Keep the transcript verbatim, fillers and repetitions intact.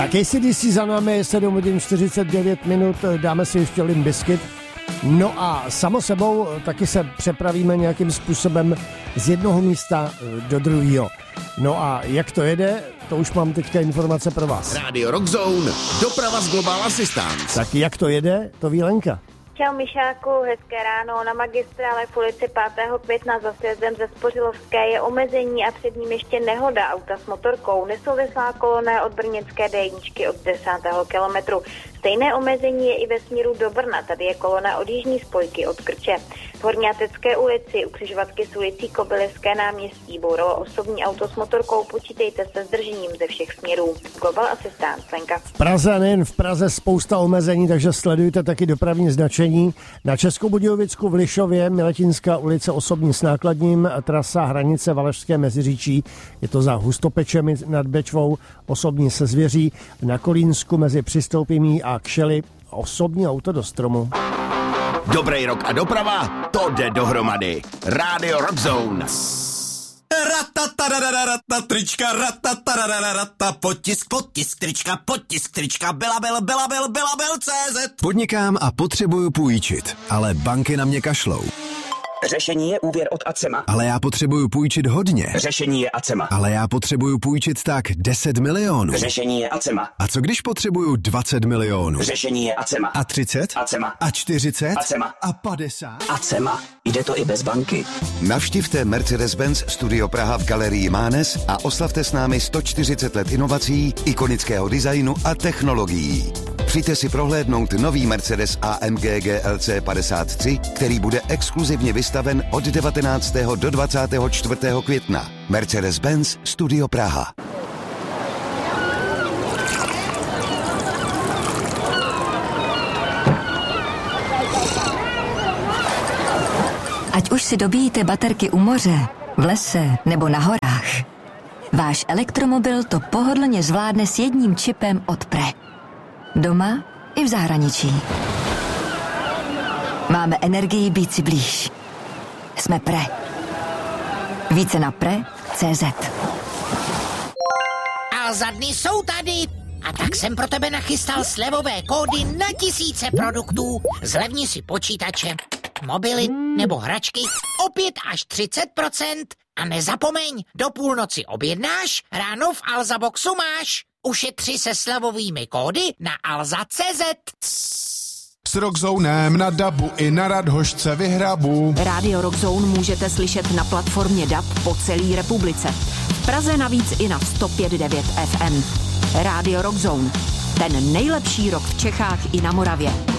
Tak A C D C za námi, sedm hodin čtyřicet devět minut, dáme si ještě Limp Bizkit. No a samo sebou taky se přepravíme nějakým způsobem z jednoho místa do druhého. No a jak to jede, to už mám teďka informace pro vás. Radio Rock Zone, doprava z Global Assistance. Tak jak to jede, to ví Lenka. Čau Mišáku, hezké ráno. Na magistrále v ulici pátého května za sjezdem ze Spořilovské je omezení a před ním ještě nehoda auta s motorkou. Nesouvislá kolona od brněnské D jedna od desátého kilometru. Stejné omezení je i ve směru do Brna. Tady je kolona od jižní spojky od Krče. V Horňátecké ulici u křižovatky s ulicí Kobyliské náměstí bouralo osobní auto s motorkou. Počítejte se zdržením ze všech směrů. Global Assistance, Lenka. V Praze a nejen v Praze spousta omezení, takže sledujte taky dopravní značení. Na Českobudějovicku v Lišově, Miletinská ulice osobní s nákladním, trasa hranice Valašské Meziříčí, je to za Hustopečemi nad Bečvou, osobní se Zvěří, na Kolínsku mezi Přistoupimí a Kšely, osobní auto do stromu. Dobrý rok a doprava, to jde dohromady. Radio Rock Zone. Ratatarararata, trička, ratatarararata, potisk, potisk, trička, potisk, trička, Belabil, Belabil, Belabil, C Z. Podnikám a potřebuju půjčit, ale banky na mě kašlou. Řešení je úvěr od Acema. Ale já potřebuju půjčit hodně. Řešení je Acema. Ale já potřebuju půjčit tak deset milionů. Řešení je Acema. A co když potřebuju dvacet milionů? Řešení je Acema. A třicet? Acema. A čtyřicet? Acema. A padesát? Acema. Jde to i bez banky. Navštivte Mercedes-Benz Studio Praha v galerii Mánes a oslavte s námi sto čtyřicet let inovací, ikonického designu a technologií. Přijďte si prohlédnout nový Mercedes A M G G L C padesát tři, který bude exkluzivně vystaven od devatenáctého do dvacátého čtvrtého května. Mercedes-Benz Studio Praha. Ať už si dobíjíte baterky u moře, v lese nebo na horách, váš elektromobil to pohodlně zvládne s jedním čipem od Pre. Doma i v zahraničí. Máme energii být si blíž. Jsme Pre. Více na pre tečka cé zet. A za dny jsou tady. A tak jsem pro tebe nachystal slevové kódy na tisíce produktů. Zlevni si počítače, mobily nebo hračky o pět až třicet procent. A nezapomeň, do půlnoci objednáš, ráno v Alza Boxu máš. Ušetři se slevovými kódy na alza tečka cé zet. S Rockzonem na dabu i na Radhošce vyhrabu. Radio Rockzone můžete slyšet na platformě D A B po celé republice. V Praze navíc i na sto pět devět F M. Radio Rockzone. Ten nejlepší rock v Čechách i na Moravě.